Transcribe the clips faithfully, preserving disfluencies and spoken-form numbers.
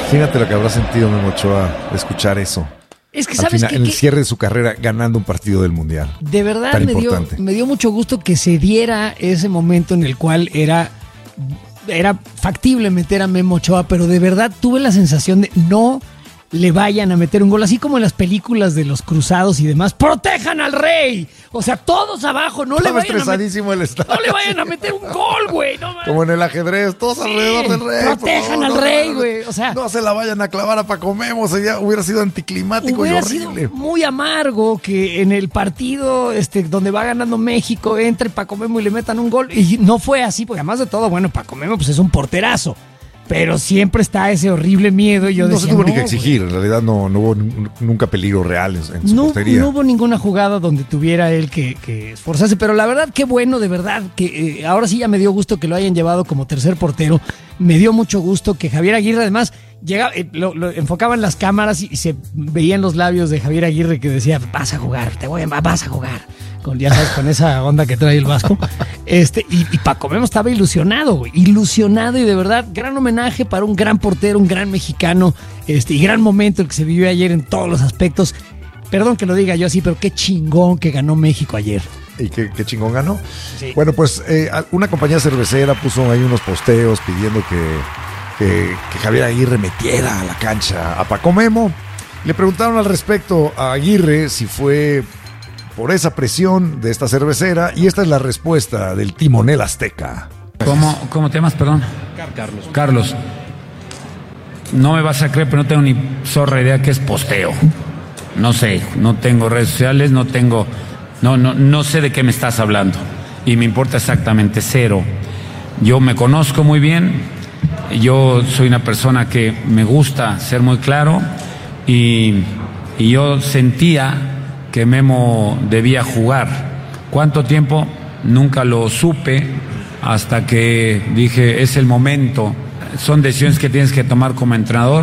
Imagínate lo que habrá sentido Memo Ochoa escuchar eso. Es que Al sabes final, que, en el que cierre de su carrera ganando un partido del Mundial. De verdad Tan me dio, importante. me dio mucho gusto que se diera ese momento en el cual era, era factible meter a Memo Ochoa, pero de verdad tuve la sensación de no le vayan a meter un gol, así como en las películas de los cruzados y demás. ¡Protejan al rey! O sea, todos abajo, no le Estaba vayan a meter, estresadísimo el estadio. no le vayan a meter un gol, güey. No, Como en el ajedrez, todos Sí, alrededor del rey. protejan por favor, al no, rey, no, no, güey. O sea, no se la vayan a clavar a Paco Memo, sería, hubiera sido anticlimático hubiera y horrible. sido muy amargo que en el partido este, donde va ganando México entre Paco Memo y le metan un gol. Y no fue así, porque además de todo, bueno, Paco Memo pues es un porterazo. Pero siempre está ese horrible miedo. Y yo no decía, se tuvo ni que güey. exigir, en realidad no, no hubo n- nunca peligro real en, en su No, portería. no hubo ninguna jugada donde tuviera él que, que esforzarse, pero la verdad, qué bueno, de verdad, que eh, ahora sí ya me dio gusto que lo hayan llevado como tercer portero. Me dio mucho gusto que Javier Aguirre, además, llegaba, eh, lo, lo enfocaban las cámaras y, y se veían los labios de Javier Aguirre que decía, vas a jugar, te voy a, vas a jugar. Con, ya sabes, con esa onda que trae el Vasco. Este, y, y Paco Memo estaba ilusionado, güey, ilusionado y de verdad, gran homenaje para un gran portero, un gran mexicano, este, y gran momento el que se vivió ayer en todos los aspectos. Perdón que lo diga yo así, pero qué chingón que ganó México ayer. ¿Y qué, qué chingón ganó? Sí. Bueno, pues eh, una compañía cervecera puso ahí unos posteos pidiendo que, que, que Javier Aguirre metiera a la cancha a Paco Memo. Le preguntaron al respecto a Aguirre si fue por esa presión de esta cervecera, y esta es la respuesta del timonel azteca. ¿Cómo, cómo te llamas, perdón? Carlos. Carlos. No me vas a creer, pero no tengo ni zorra idea qué es posteo. No sé, no tengo redes sociales, no tengo, no, no, no sé de qué me estás hablando. Y me importa exactamente cero. Yo me conozco muy bien, yo soy una persona que me gusta ser muy claro, y, y yo sentía que Memo debía jugar. ¿Cuánto tiempo? Nunca lo supe hasta que dije, es el momento. Son decisiones que tienes que tomar como entrenador.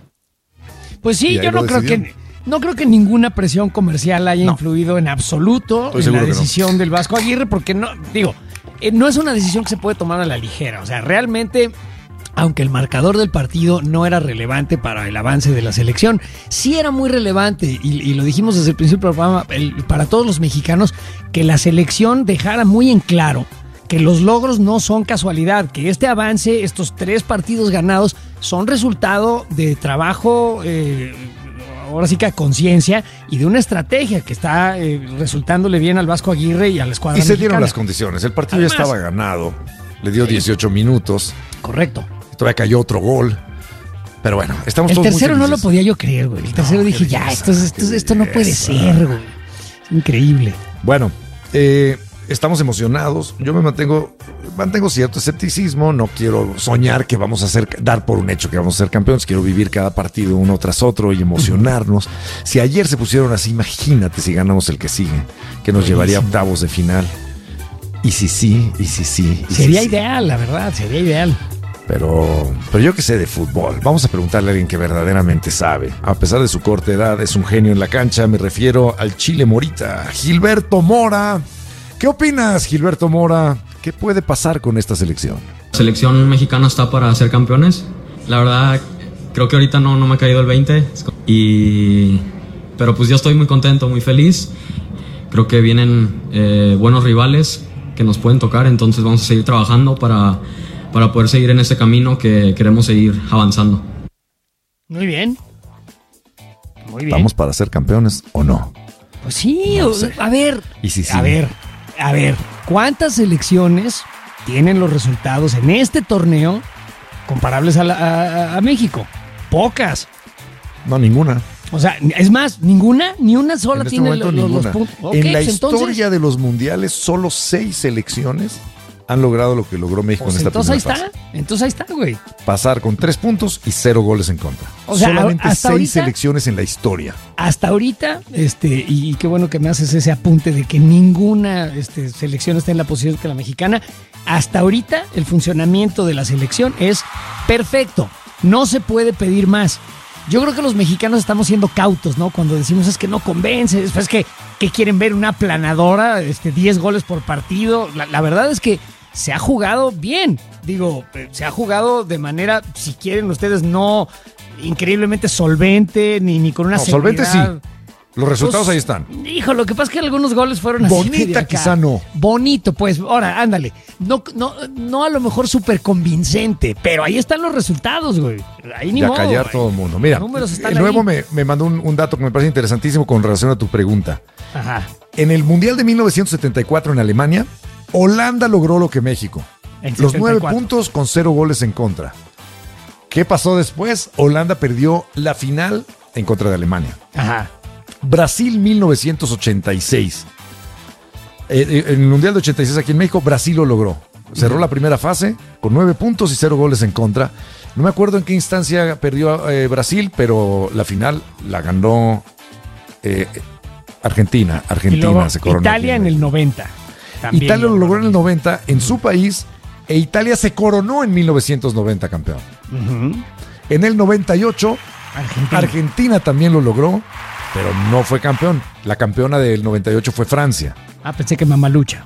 Pues sí, Y ahí yo lo no creo decidió. que no creo que ninguna presión comercial haya No. influido en absoluto Estoy en seguro la que no. decisión del Vasco Aguirre, porque no, digo, eh, no es una decisión que se puede tomar a la ligera. O sea, realmente, aunque el marcador del partido no era relevante para el avance de la selección, sí era muy relevante, y, y lo dijimos desde el principio del programa, el- para todos los mexicanos, que la selección dejara muy en claro que los logros no son casualidad, que este avance, estos tres partidos ganados, son resultado de trabajo, eh, ahora sí que a conciencia, y de una estrategia que está eh, resultándole bien al Vasco Aguirre y a la escuadra Y se mexicana. dieron las condiciones. El partido Además- ya estaba ganado. Le dio dieciocho minutos. Correcto. Todavía cayó otro gol. Pero bueno, estamos El todos muy tercero no lo felices. podía yo creer, güey. El tercero No, dije, qué ya, belleza, esto, es- esto, qué esto no puede belleza. ser, güey. Es increíble. Bueno, eh, estamos emocionados. Yo me mantengo, mantengo cierto escepticismo. No quiero soñar que vamos a ser, dar por un hecho que vamos a ser campeones. Quiero vivir cada partido uno tras otro y emocionarnos. Si ayer se pusieron así, imagínate si ganamos el que sigue, que nos llevaría a octavos de final. Y si sí, y si sí. y Sería si sí. ideal, la verdad, sería ideal. Pero, pero yo que sé de fútbol, vamos a preguntarle a alguien que verdaderamente sabe. A pesar de su corta edad, es un genio en la cancha. Me refiero al Chile Morita, Gilberto Mora. ¿Qué opinas, Gilberto Mora? ¿Qué puede pasar con esta selección? La selección mexicana está para ser campeones. La verdad, creo que ahorita no, no me ha caído el veinte. Y, pero pues yo estoy muy contento, muy feliz. Creo que vienen eh, buenos rivales que nos pueden tocar, entonces vamos a seguir trabajando para, para poder seguir en ese camino que queremos seguir avanzando. Muy bien. Muy bien. ¿Vamos para ser campeones o no? Pues sí, No o- sé. a ver. Y si sí. A ver, a ver. ¿Cuántas selecciones tienen los resultados en este torneo comparables a, la- a- a México? Pocas. No, ninguna. O sea, es más, ninguna, ni una sola En este tiene momento, los, los- los ninguna. puntos. Ok, en la pues historia entonces, de los mundiales, solo seis selecciones han logrado lo que logró México pues en esta entonces ahí primera está. fase. Entonces ahí está, güey. Pasar con tres puntos y cero goles en contra. O sea, Solamente hasta seis ahorita- selecciones en la historia. Hasta ahorita, este, y, y qué bueno que me haces ese apunte de que ninguna este, selección está en la posición que la mexicana. Hasta ahorita el funcionamiento de la selección es perfecto. No se puede pedir más. Yo creo que los mexicanos estamos siendo cautos, ¿no? Cuando decimos es que no convence, después que, que quieren ver una planadora, este, diez goles por partido. La, la verdad es que se ha jugado bien. Digo, eh, se ha jugado de manera, si quieren ustedes, no increíblemente solvente, ni, ni con una No, solvente seguridad. sí. Los resultados Pues, ahí están. Hijo, lo que pasa es que algunos goles fueron así. Bonita medio acá. quizá no. Bonito, pues, ahora, ándale. No, no, no a lo mejor súper convincente, pero ahí están los resultados, güey. Ahí ni Y a modo, callar güey. todo el mundo. Mira, Los números están el nuevo ahí. me, me mandó un, un dato que me parece interesantísimo con relación a tu pregunta. Ajá. En el Mundial de mil novecientos setenta y cuatro en Alemania, Holanda logró lo que México. En Los nueve setenta y cuatro. puntos con cero goles en contra. ¿Qué pasó después? Holanda perdió la final en contra de Alemania. Ajá. Brasil mil novecientos ochenta y seis. Eh, eh, en el Mundial de ochenta y seis aquí en México, Brasil lo logró. Cerró la primera fase con nueve puntos y cero goles en contra. No me acuerdo en qué instancia perdió eh, Brasil, pero la final la ganó eh, Argentina. Y Argentina luego se coronó. Italia en el noventa. También Italia lo logró en el noventa en su país e Italia se coronó en mil novecientos noventa campeón. Ujú. En el noventa y ocho, Argentina. Argentina también lo logró, pero no fue campeón. La campeona del noventa y ocho fue Francia. Ah, pensé que Mamalucha.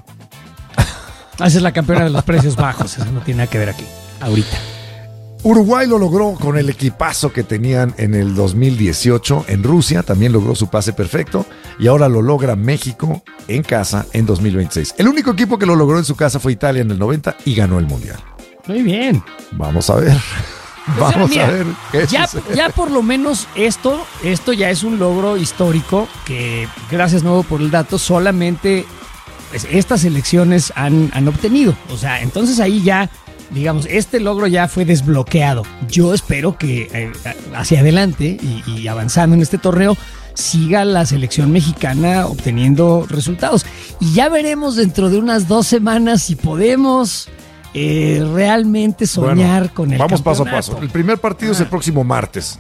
Esa es la campeona de los precios bajos. Eso no tiene nada que ver aquí. Ahorita. Uruguay lo logró con el equipazo que tenían en el dos mil dieciocho en Rusia, también logró su pase perfecto y ahora lo logra México en casa en dos mil veintiséis. El único equipo que lo logró en su casa fue Italia en el noventa y ganó el Mundial. Muy bien. Vamos a ver. O sea, Vamos mira, a ver qué ya, sucede. ya por lo menos esto, esto ya es un logro histórico que, gracias nuevo por el dato, solamente pues, estas elecciones han, han obtenido. O sea, entonces ahí ya, digamos, este logro ya fue desbloqueado. Yo espero que eh, hacia adelante y, y avanzando en este torneo siga la selección mexicana obteniendo resultados. Y ya veremos dentro de unas dos semanas si podemos... Eh, realmente soñar Bueno, con el vamos paso a campeonato. paso. El primer partido es el próximo martes.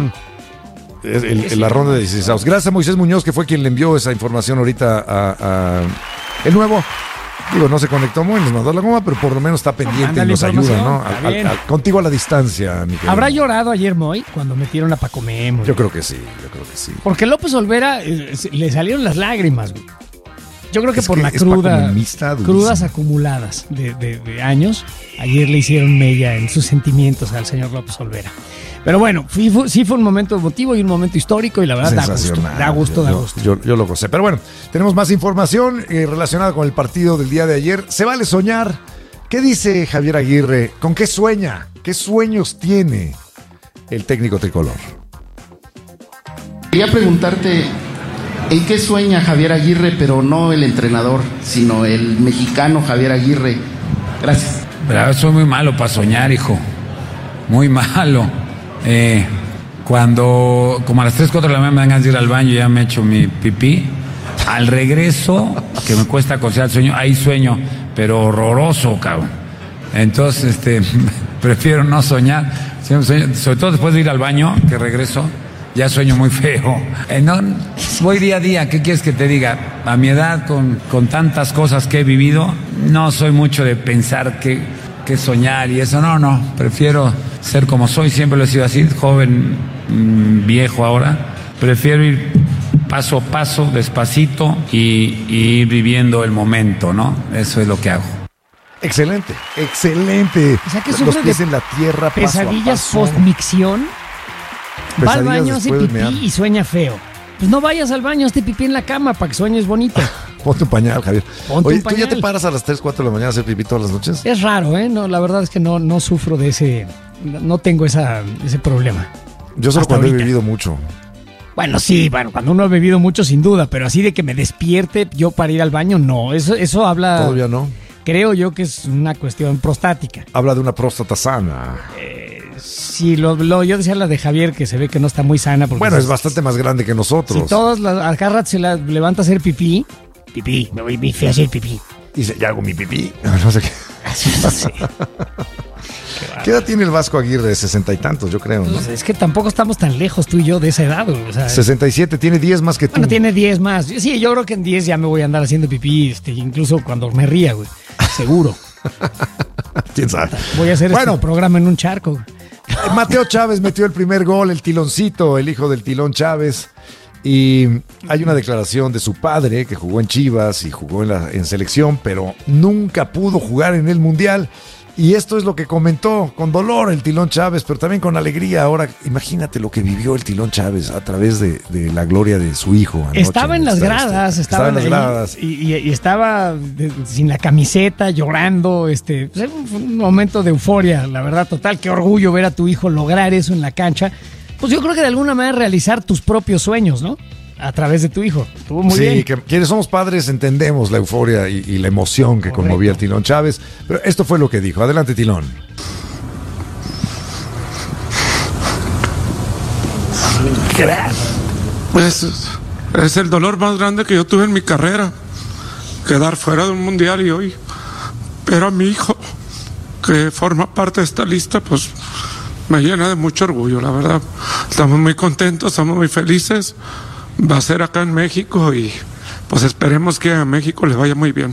Ujú. Es el- el- la ronda de dieciséis. Gracias a Moisés Muñoz, que fue quien le envió esa información ahorita a, a- el nuevo. Digo, no se conectó muy, nos mandó la goma, pero por lo menos está pendiente Manda y la nos ayuda, información, ¿no? está Al- bien. al- al- contigo a la distancia, mi querido. ¿Habrá llorado ayer Moy cuando metieron a Paco Memo? Yo creo que sí, yo creo que sí. Porque López Olvera eh, se- le salieron las lágrimas, güey. Yo creo que Es por que la es cruda, pacomemista durísimo. crudas acumuladas de, de- de años, ayer le hicieron mella en sus sentimientos al señor López Olvera. Pero bueno, sí fue, sí fue un momento emotivo y un momento histórico y la verdad da gusto, Sensacional. da gusto, Yo- da yo- gusto. Yo, yo lo gocé. Pero bueno, tenemos más información eh, relacionada con el partido del día de ayer. ¿Se vale soñar? ¿Qué dice Javier Aguirre? ¿Con qué sueña? ¿Qué sueños tiene el técnico tricolor? Quería preguntarte, ¿en qué sueña Javier Aguirre, pero no el entrenador, sino el mexicano Javier Aguirre? Gracias. Pero soy muy malo para soñar, hijo. Muy malo. Eh, cuando, como a las tres, cuatro de la mañana me dan ganas de ir al baño, ya me echo mi pipí. Al regreso, que me cuesta conciliar el sueño, ahí sueño, pero horroroso, cabrón. Entonces, este, prefiero no soñar. Siempre sueño, sobre todo después de ir al baño, que regreso, ya sueño muy feo. Eh, no, voy día a día, ¿qué quieres que te diga? A mi edad, con, con tantas cosas que he vivido, no soy mucho de pensar que, que soñar y eso. No, no, prefiero ser como soy, siempre lo he sido así, joven, mmm, viejo ahora. Prefiero ir paso a paso, despacito y, y ir viviendo el momento, ¿no? Eso es lo que hago. Excelente, excelente. O sea, que Los sufre pies de en la tierra, paso a Pesadillas paso. post-micción. Va al Pesadillas baño, hace después de pipí mear. y sueña feo. Pues no vayas al baño, hazte pipí en la cama para que sueñes bonito. Ponte un pañal, Javier. Ponte Oye, un ¿tú ya pañal. te paras a las tres, cuatro de la mañana a hacer pipí todas las noches? Es raro, ¿eh? No, la verdad es que no, no sufro de ese... No tengo esa, ese problema. Yo solo Hasta cuando ahorita. he vivido mucho. Bueno, sí, bueno, cuando uno ha bebido mucho sin duda, pero así de que me despierte yo para ir al baño, no. Eso, eso habla... Todavía no. Creo yo que es una cuestión prostática. Habla de una próstata sana. Sí, lo, lo- yo decía la de Javier, que se ve que no está muy sana. Porque Bueno, si- es bastante más grande que nosotros. Si todos la, a cada rato se la levanta a hacer pipí, pipí, me voy a hacer pipí. Dice, ya hago mi pipí. No sé qué. Así no sé. ¿Qué edad tiene el Vasco Aguirre? Sesenta y tantos, yo creo, ¿no? Pues es que tampoco estamos tan lejos tú y yo de esa edad. güey, O sea, sesenta y siete, tiene diez más que tú. bueno, tiene diez más. Sí, yo creo que en diez ya me voy a andar haciendo pipí, este, incluso cuando me ría, güey. Seguro. ¿Quién sabe? Voy a hacer Bueno. este programa en un charco. güey. Mateo Chávez metió el primer gol, el tiloncito, el hijo del tilón Chávez. Y hay una declaración de su padre que jugó en Chivas y jugó en, la, en selección, pero nunca pudo jugar en el Mundial. Y esto es lo que comentó con dolor el Tilón Chávez, pero también con alegría. Ahora, imagínate lo que vivió el Tilón Chávez a través de, de la gloria de su hijo. Anoche, estaba en las gradas, estaba en las gradas. Y, y, y estaba de, sin la camiseta, llorando. Este, pues, fue un momento de euforia, la verdad, total. Qué orgullo ver a tu hijo lograr eso en la cancha. Pues yo creo que de alguna manera realizar tus propios sueños, ¿no? A través de tu hijo. Estuvo muy sí, bien. Sí, que quienes somos padres entendemos la euforia y, y la emoción que Correcto. conmovía al Tilón Chávez. Pero esto fue lo que dijo. Adelante, Tilón. Pues es el dolor más grande que yo tuve en mi carrera. Quedar fuera de un mundial y hoy. Pero a mi hijo, que forma parte de esta lista, pues me llena de mucho orgullo, la verdad. Estamos muy contentos, estamos muy felices. Va a ser acá en México y pues esperemos que a México le vaya muy bien.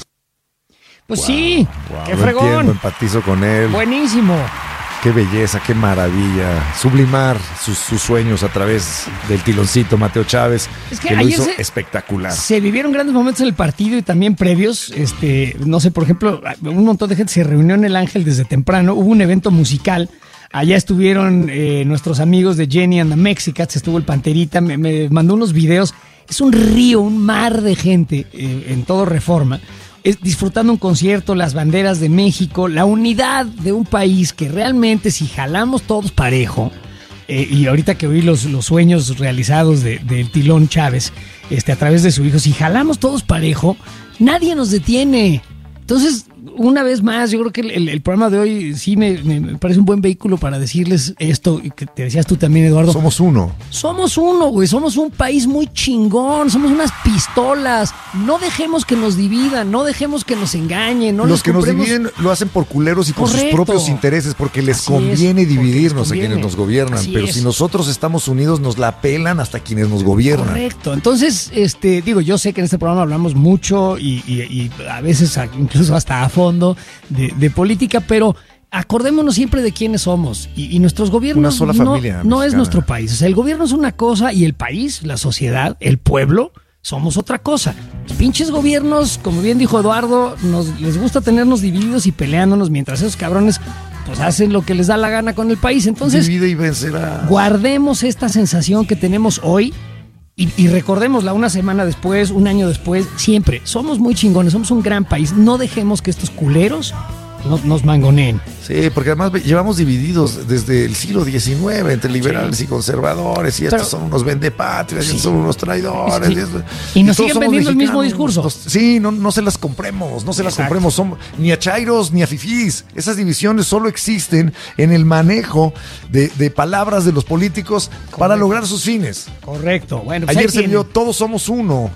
Pues Wow, sí, wow, qué lo fregón. entiendo, empatizo con él. Buenísimo. Qué belleza, qué maravilla. Sublimar sus, sus sueños a través del Tiloncito Mateo Chávez, Es que que lo ayer hizo se- espectacular. Se vivieron grandes momentos en el partido y también previos. Este, no sé, por ejemplo, un montón de gente se reunió en el Ángel desde temprano. Hubo un evento musical. Allá estuvieron eh, nuestros amigos de Jenny and the Mexicats, estuvo el Panterita, me, me mandó unos videos. Es un río, un mar de gente eh, en todo Reforma, es, disfrutando un concierto, las banderas de México, la unidad de un país que realmente si jalamos todos parejo, eh, y ahorita que oí los, los sueños realizados de, del Tilón Chávez este, a través de su hijo, si jalamos todos parejo, nadie nos detiene. Entonces, una vez más, yo creo que el, el, el programa de hoy sí me, me parece un buen vehículo para decirles esto, y que te decías tú también, Eduardo. Somos uno. Somos uno, güey. Somos un país muy chingón. Somos unas pistolas. No dejemos que nos dividan. No dejemos que nos engañen. No Los les que nos compremos- dividen lo hacen por culeros y por sus Correcto. propios intereses, porque les Así conviene es, porque les dividirnos conviene. a quienes nos gobiernan. Así Pero es. si nosotros estamos unidos, nos la pelan hasta quienes nos gobiernan. Correcto. Entonces, este, digo, yo sé que en este programa hablamos mucho y, y- y a veces a- incluso hasta a fondo de, de política, pero acordémonos siempre de quiénes somos y, y nuestros gobiernos. Una sola no, familia no es mexicana. nuestro país. O sea, el gobierno es una cosa y el país, la sociedad, el pueblo, somos otra cosa. Los pinches gobiernos, como bien dijo Eduardo, nos, les gusta tenernos divididos y peleándonos mientras esos cabrones pues hacen lo que les da la gana con el país. Entonces, Divide y vencerá. guardemos esta sensación que tenemos hoy y, y recordémosla una semana después, un año después, siempre. Somos muy chingones, somos un gran país. No dejemos que estos culeros no- nos mangoneen. Sí, porque además llevamos divididos desde el siglo diecinueve entre liberales y conservadores, y estos Pero- son unos vendepatrias, y Sí. estos son unos traidores. Sí. Y, esto- Y nos todos siguen somos vendiendo el mismo mexicanos. discurso. Nos- sí, no, no se las compremos, no se las Exacto. compremos. Somos, ni a chairos ni a fifís. Esas divisiones solo existen en el manejo de, de palabras de los políticos para lograr sus fines. Correcto. Bueno, pues Ayer ahí se tienen. vio Todos Somos Uno.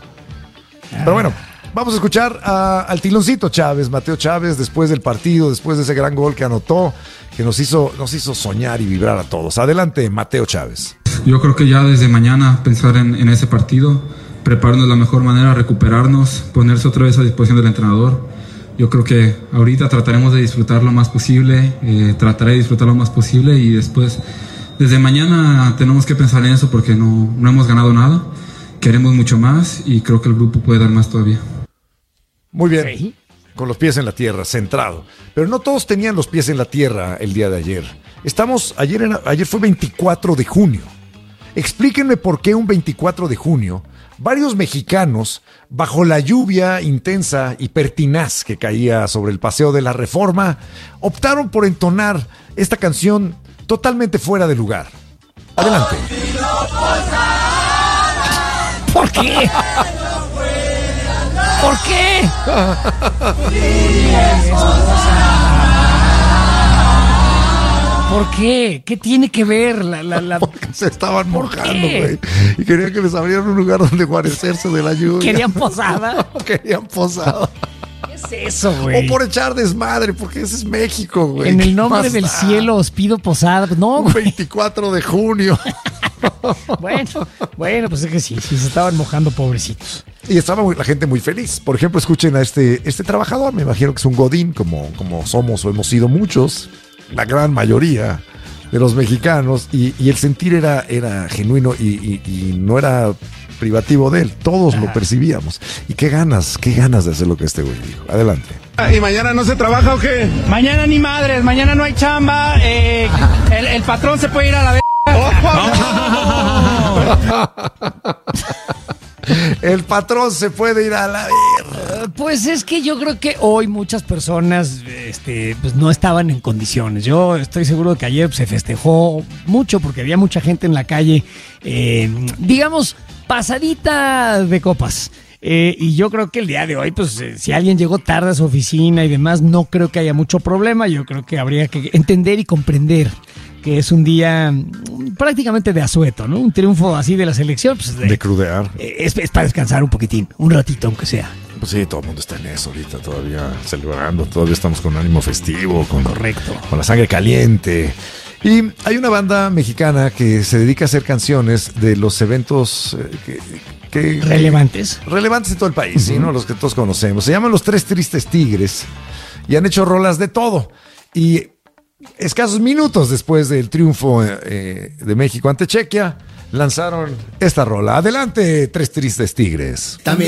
Pero bueno, vamos a escuchar a- al Tiloncito Chávez, Mateo Chávez, después del partido, después de ese gran gol que anotó, que nos hizo, nos hizo soñar y vibrar a todos. Adelante, Mateo Chávez. Yo creo que ya desde mañana pensar en, en ese partido, prepararnos de la mejor manera, recuperarnos, ponerse otra vez a disposición del entrenador. Yo creo que ahorita trataremos de disfrutar lo más posible, eh, trataré de disfrutar lo más posible y después, desde mañana tenemos que pensar en eso porque no, no hemos ganado nada, queremos mucho más y creo que el grupo puede dar más todavía. Muy bien, Sí. con los pies en la tierra, centrado. Pero no todos tenían los pies en la tierra el día de ayer. Estamos, ayer, era- ayer fue veinticuatro de junio. Explíquenme por qué un veinticuatro de junio varios mexicanos, bajo la lluvia intensa y pertinaz que caía sobre el Paseo de la Reforma, optaron por entonar esta canción totalmente fuera de lugar. Adelante. ¿Por qué? ¿Por qué? ¿Por qué? ¿Qué tiene que ver la, la, la- Se estaban ¿Por mojando, qué? güey. Y querían que les abrieran un lugar donde guarecerse de la lluvia. ¿Querían posada? Querían posada. ¿Qué es eso, güey? O por echar desmadre, porque ese es México, güey. En ¿Qué el nombre más del da? cielo os pido posada. Pues no, Un güey. veinticuatro de junio. Bueno, bueno, pues es que sí, sí se estaban mojando, pobrecitos. Y estaba muy- la gente muy feliz. Por ejemplo, escuchen a este, este trabajador. Me imagino que es un godín, como, como somos o hemos sido muchos. La gran mayoría de los mexicanos. Y, y el sentir era, era genuino y, y- y no era privativo de él. Todos lo percibíamos. Y qué ganas, qué ganas de hacer lo que este güey dijo. Adelante. ¿Y mañana no se trabaja o qué? Mañana ni madres, mañana no hay chamba. Eh, el, el patrón se puede ir a la v. El patrón se puede ir a la verga. Pues es que yo creo que hoy muchas personas este, pues no estaban en condiciones. Yo estoy seguro de que ayer se festejó mucho porque había mucha gente en la calle, eh, digamos, pasadita de copas. Eh, y yo creo que el día de hoy, pues eh, si alguien llegó tarde a su oficina y demás, no creo que haya mucho problema. Yo creo que habría que entender y comprender que es un día prácticamente de asueto, ¿no? Un triunfo así de la selección. Pues, de, de crudear. Eh, es, es para descansar un poquitín, un ratito aunque sea. Pues sí, todo el mundo está en eso ahorita, todavía celebrando, todavía estamos con ánimo festivo, con, Correcto. con la sangre caliente. Y hay una banda mexicana que se dedica a hacer canciones de los eventos eh, que, que, relevantes. Que, relevantes en todo el país, uh-huh. ¿sí? ¿No? Los que todos conocemos. Se llaman Los Tres Tristes Tigres y han hecho rolas de todo. Y escasos minutos después del triunfo eh, de México ante Chequia, lanzaron esta rola. Adelante, Tres Tristes Tigres. También